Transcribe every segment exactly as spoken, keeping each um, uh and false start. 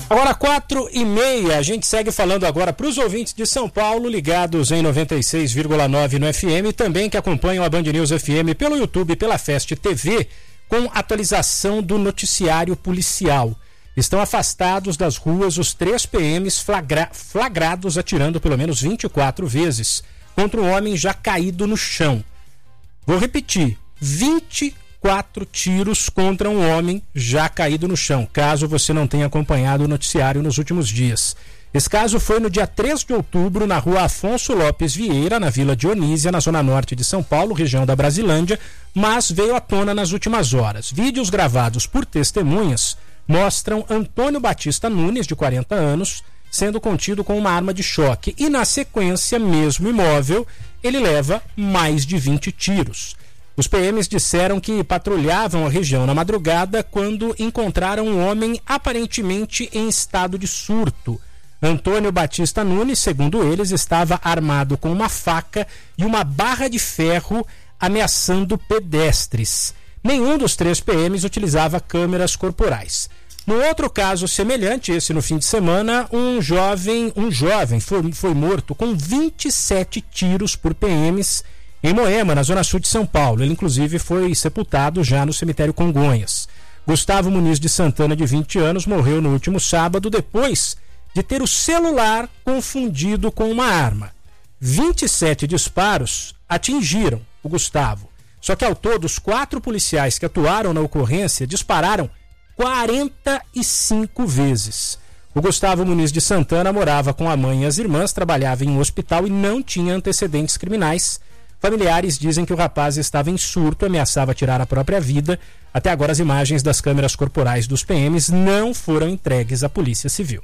Agora quatro e meia, a gente segue falando agora para os ouvintes de São Paulo, ligados em noventa e seis vírgula nove no F M, e também que acompanham a Band News F M pelo YouTube e pela Fest T V, com atualização do noticiário policial. Estão afastados das ruas os três P Ms flagra- flagrados atirando pelo menos vinte e quatro vezes contra um homem já caído no chão. Vou repetir, vinte e quatro tiros contra um homem já caído no chão, caso você não tenha acompanhado o noticiário nos últimos dias. Esse caso foi no dia três de outubro, na rua Afonso Lopes Vieira, na Vila Dionísia, na zona norte de São Paulo, região da Brasilândia, mas veio à tona nas últimas horas. Vídeos gravados por testemunhas mostram Antônio Batista Nunes, de quarenta anos, sendo contido com uma arma de choque e, na sequência, mesmo imóvel, ele leva mais de vinte tiros. Os P Ms disseram que patrulhavam a região na madrugada quando encontraram um homem aparentemente em estado de surto. Antônio Batista Nunes, segundo eles, estava armado com uma faca e uma barra de ferro ameaçando pedestres. Nenhum dos três P Ms utilizava câmeras corporais. No outro caso semelhante, esse no fim de semana, um jovem, um jovem foi, foi morto com vinte e sete tiros por P Ms em Moema, na zona sul de São Paulo. Ele, inclusive, foi sepultado já no cemitério Congonhas. Gustavo Muniz de Santana, de vinte anos, morreu no último sábado depois de ter o celular confundido com uma arma. vinte e sete disparos atingiram o Gustavo. Só que, ao todo, os quatro policiais que atuaram na ocorrência dispararam quarenta e cinco vezes. O Gustavo Muniz de Santana morava com a mãe e as irmãs, trabalhava em um hospital e não tinha antecedentes criminais. Familiares dizem que o rapaz estava em surto, ameaçava tirar a própria vida. Até agora, as imagens das câmeras corporais dos P Ms não foram entregues à Polícia Civil.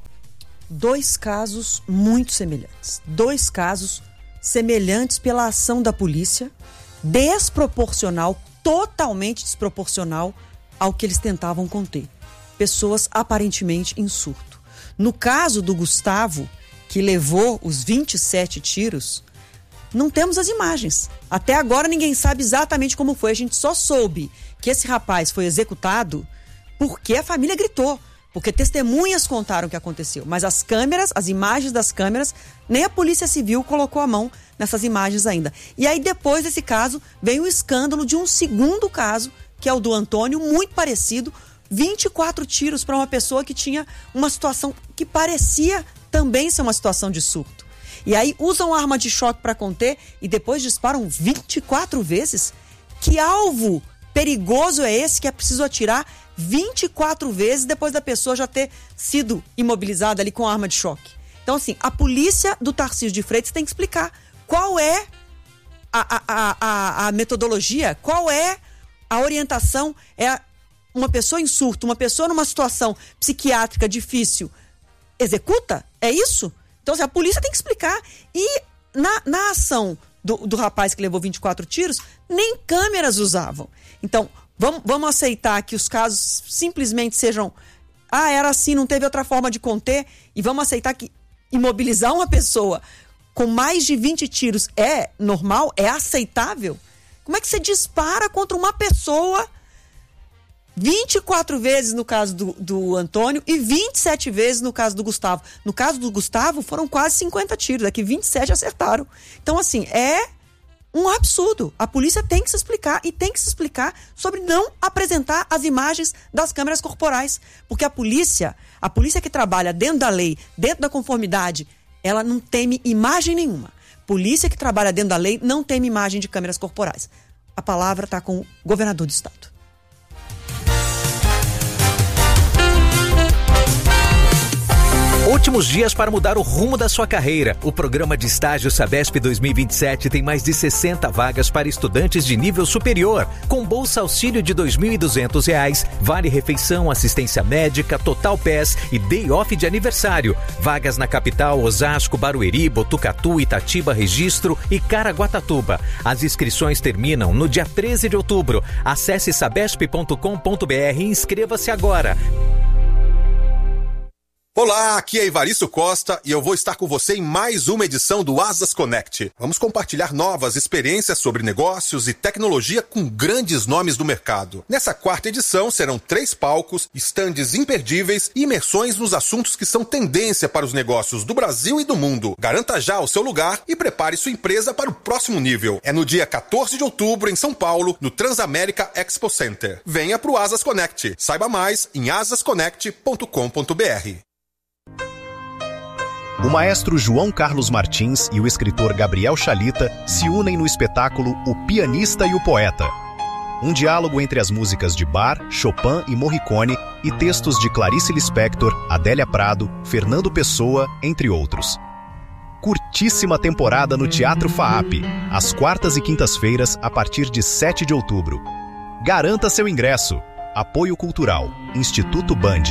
Dois casos muito semelhantes. Dois casos semelhantes pela ação da polícia, desproporcional, totalmente desproporcional ao que eles tentavam conter. Pessoas aparentemente em surto. No caso do Gustavo, que levou os vinte e sete tiros, não temos as imagens. Até agora ninguém sabe exatamente como foi. A gente só soube que esse rapaz foi executado porque a família gritou, porque testemunhas contaram o que aconteceu. Mas as câmeras, as imagens das câmeras, nem a Polícia Civil colocou a mão nessas imagens ainda. E aí, depois desse caso, vem o escândalo de um segundo caso, que é o do Antônio, muito parecido, vinte e quatro tiros para uma pessoa que tinha uma situação que parecia também ser uma situação de surto. E aí usam arma de choque para conter e depois disparam vinte e quatro vezes? Que alvo perigoso é esse que é preciso atirar vinte e quatro vezes depois da pessoa já ter sido imobilizada ali com arma de choque? Então, assim, a polícia do Tarcísio de Freitas tem que explicar qual é a, a, a, a metodologia, qual é a orientação. É uma pessoa em surto, uma pessoa numa situação psiquiátrica difícil, executa? É isso? Então, assim, a polícia tem que explicar. E na, na ação do, do rapaz que levou vinte e quatro tiros, nem câmeras usavam. Então, vamos, vamos aceitar que os casos simplesmente sejam... Ah, era assim, não teve outra forma de conter. E vamos aceitar que imobilizar uma pessoa com mais de vinte tiros é normal, é aceitável? Como é que você dispara contra uma pessoa vinte e quatro vezes no caso do, do Antônio e vinte e sete vezes no caso do Gustavo? No caso do Gustavo foram quase cinquenta tiros, aqui vinte e sete acertaram. Então, assim, é um absurdo. A polícia tem que se explicar e tem que se explicar sobre não apresentar as imagens das câmeras corporais, porque a polícia, a polícia que trabalha dentro da lei, dentro da conformidade, ela não teme imagem nenhuma. Polícia que trabalha dentro da lei não teme imagem de câmeras corporais. A palavra está com o governador do estado. Últimos dias para mudar o rumo da sua carreira. O programa de estágio Sabesp dois mil e vinte e sete tem mais de sessenta vagas para estudantes de nível superior, com bolsa auxílio de dois mil e duzentos reais, vale refeição, assistência médica, total P E S e day off de aniversário. Vagas na capital, Osasco, Barueri, Botucatu, Itatiba, Registro e Caraguatatuba. As inscrições terminam no dia treze de outubro. Acesse sabesp ponto com ponto br e inscreva-se agora. Olá, aqui é Ivaristo Costa e eu vou estar com você em mais uma edição do Asas Connect. Vamos compartilhar novas experiências sobre negócios e tecnologia com grandes nomes do mercado. Nessa quarta edição serão três palcos, estandes imperdíveis e imersões nos assuntos que são tendência para os negócios do Brasil e do mundo. Garanta já o seu lugar e prepare sua empresa para o próximo nível. É no dia quatorze de outubro em São Paulo, no Transamérica Expo Center. Venha pro Asas Connect. Saiba mais em asas connect ponto com ponto b r. O maestro João Carlos Martins e o escritor Gabriel Chalita se unem no espetáculo O Pianista e o Poeta. Um diálogo entre as músicas de Bach, Chopin e Morricone e textos de Clarice Lispector, Adélia Prado, Fernando Pessoa, entre outros. Curtíssima temporada no Teatro FAAP, às quartas e quintas-feiras, a partir de sete de outubro. Garanta seu ingresso. Apoio Cultural, Instituto Band.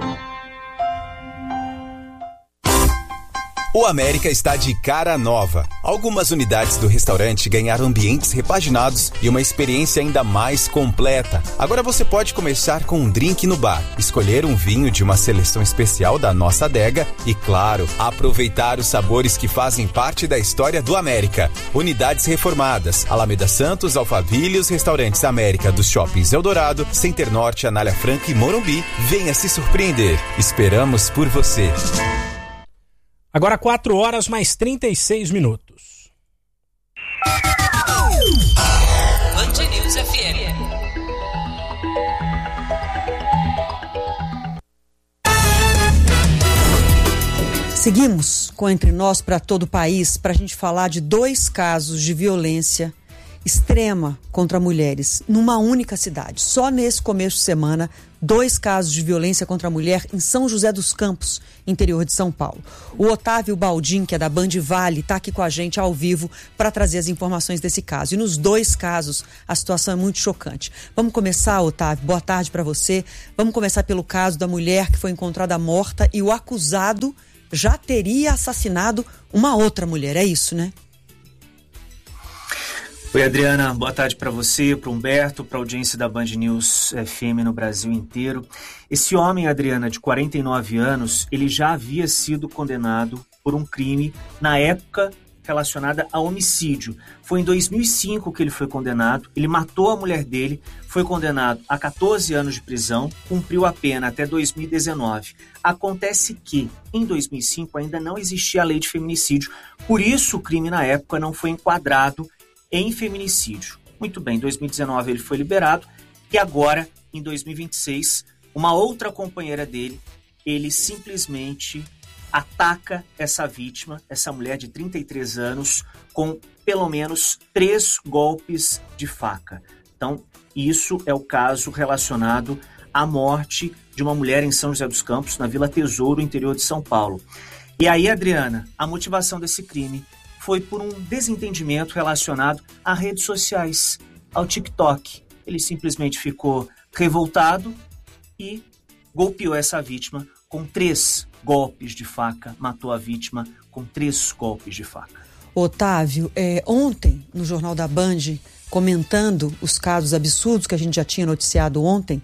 O América está de cara nova. Algumas unidades do restaurante ganharam ambientes repaginados e uma experiência ainda mais completa. Agora você pode começar com um drink no bar, escolher um vinho de uma seleção especial da nossa adega e, claro, aproveitar os sabores que fazem parte da história do América. Unidades reformadas: Alameda Santos, Alphaville, os restaurantes América dos Shoppings Eldorado, Center Norte, Anália Franca e Morumbi. Venha se surpreender. Esperamos por você. Agora quatro horas mais trinta e seis minutos. Band News F M. Seguimos com Entre Nós para todo o país para a gente falar de dois casos de violência extrema contra mulheres numa única cidade. Só nesse começo de semana, dois casos de violência contra a mulher em São José dos Campos, interior de São Paulo. O Otávio Baldin, que é da Band Vale, está aqui com a gente ao vivo para trazer as informações desse caso. E nos dois casos, a situação é muito chocante. Vamos começar, Otávio, boa tarde para você. Vamos começar pelo caso da mulher que foi encontrada morta e o acusado já teria assassinado uma outra mulher, é isso, né? Oi, Adriana, boa tarde para você, para o Humberto, para a audiência da Band News F M no Brasil inteiro. Esse homem, Adriana, de quarenta e nove anos, ele já havia sido condenado por um crime na época relacionada a homicídio. Foi em dois mil e cinco que ele foi condenado, ele matou a mulher dele, foi condenado a quatorze anos de prisão, cumpriu a pena até dois mil e dezenove. Acontece que, em dois mil e cinco, ainda não existia a lei de feminicídio, por isso o crime na época não foi enquadrado em feminicídio. Muito bem, em dois mil e dezenove ele foi liberado e agora, em dois mil e vinte e seis, uma outra companheira dele, ele simplesmente ataca essa vítima, essa mulher de trinta e três anos, com pelo menos três golpes de faca. Então, isso é o caso relacionado à morte de uma mulher em São José dos Campos, na Vila Tesouro, interior de São Paulo. E aí, Adriana, a motivação desse crime foi por um desentendimento relacionado a redes sociais, ao TikTok. Ele simplesmente ficou revoltado e golpeou essa vítima com três golpes de faca, matou a vítima com três golpes de faca. Otávio, é, ontem, no Jornal da Band, comentando os casos absurdos que a gente já tinha noticiado ontem,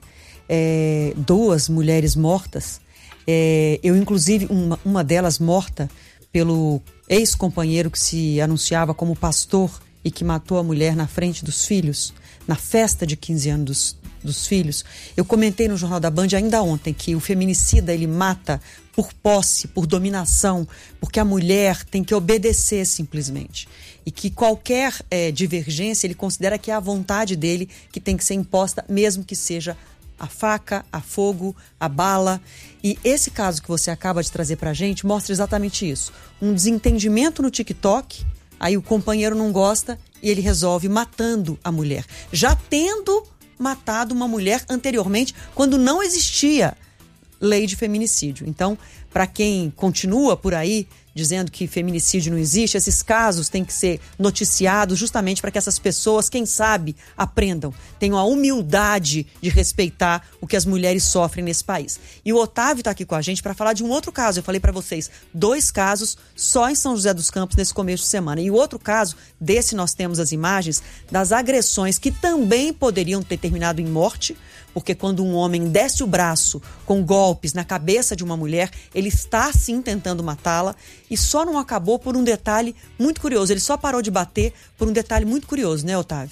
é, duas mulheres mortas, é, eu inclusive, uma, uma delas morta pelo ex-companheiro que se anunciava como pastor e que matou a mulher na frente dos filhos, na festa de quinze anos dos, dos filhos. Eu comentei no Jornal da Band ainda ontem que o feminicida, ele mata por posse, por dominação, porque a mulher tem que obedecer simplesmente. E que qualquer é, divergência, ele considera que é a vontade dele que tem que ser imposta, mesmo que seja a faca, a fogo, a bala. E esse caso que você acaba de trazer pra gente mostra exatamente isso. Um desentendimento no TikTok, aí o companheiro não gosta e ele resolve matando a mulher. Já tendo matado uma mulher anteriormente, quando não existia lei de feminicídio. Então, para quem continua por aí dizendo que feminicídio não existe, esses casos têm que ser noticiados justamente para que essas pessoas, quem sabe, aprendam, tenham a humildade de respeitar o que as mulheres sofrem nesse país. E o Otávio está aqui com a gente para falar de um outro caso. Eu falei para vocês, dois casos só em São José dos Campos nesse começo de semana. E o outro caso, desse nós temos as imagens das agressões que também poderiam ter terminado em morte, porque quando um homem desce o braço com golpes na cabeça de uma mulher, ele está sim tentando matá-la, e só não acabou por um detalhe muito curioso. Ele só parou de bater por um detalhe muito curioso, né, Otávio?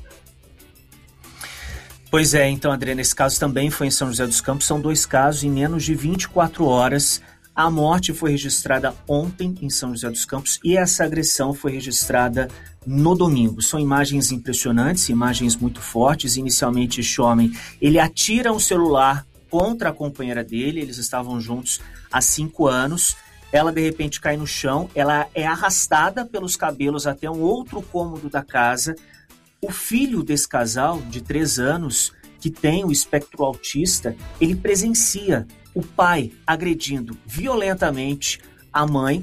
Pois é, então, Adriana, esse caso também foi em São José dos Campos. São dois casos em menos de vinte e quatro horas. A morte foi registrada ontem em São José dos Campos e essa agressão foi registrada no domingo. São imagens impressionantes, imagens muito fortes. Inicialmente, este homem, ele atira um celular contra a companheira dele. Eles estavam juntos há cinco anos. Ela, de repente, cai no chão. Ela é arrastada pelos cabelos até um outro cômodo da casa. O filho desse casal, de três anos, que tem o espectro autista, ele presencia o pai agredindo violentamente a mãe.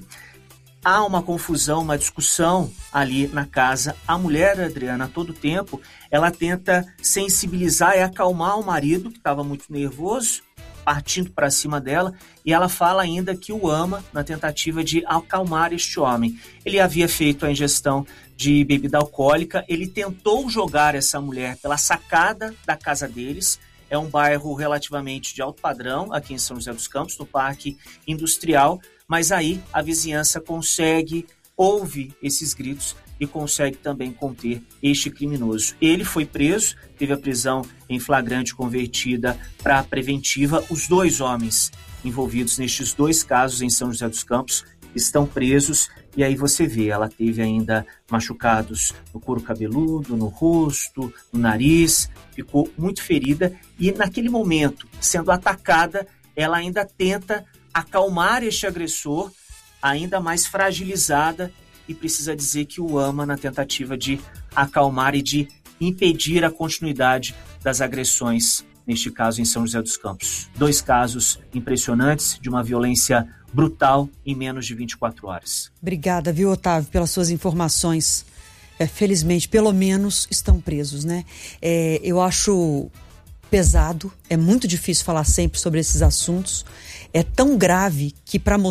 Há uma confusão, uma discussão ali na casa. A mulher, Adriana, a todo tempo, ela tenta sensibilizar e acalmar o marido, que estava muito nervoso, partindo para cima dela, e ela fala ainda que o ama na tentativa de acalmar este homem. Ele havia feito a ingestão de bebida alcoólica, ele tentou jogar essa mulher pela sacada da casa deles. É um bairro relativamente de alto padrão aqui em São José dos Campos, no Parque Industrial, mas aí a vizinhança consegue, ouve esses gritos e consegue também conter este criminoso. Ele foi preso, teve a prisão em flagrante convertida para preventiva. Os dois homens envolvidos nestes dois casos em São José dos Campos estão presos. E aí você vê, ela teve ainda machucados no couro cabeludo, no rosto, no nariz, ficou muito ferida. E naquele momento, sendo atacada, ela ainda tenta acalmar este agressor, ainda mais fragilizada, e precisa dizer que o ama na tentativa de acalmar e de impedir a continuidade das agressões, neste caso em São José dos Campos. Dois casos impressionantes de uma violência brutal em menos de vinte e quatro horas. Obrigada, viu, Otávio, pelas suas informações. É, felizmente, pelo menos, estão presos, né? É, eu acho pesado, é muito difícil falar sempre sobre esses assuntos. É tão grave que para